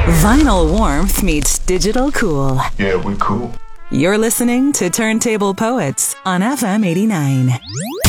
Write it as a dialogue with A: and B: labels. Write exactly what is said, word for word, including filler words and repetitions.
A: Vinyl warmth meets digital cool.
B: Yeah, we cool.
A: You're listening to Turntable Poets on F M eighty-nine.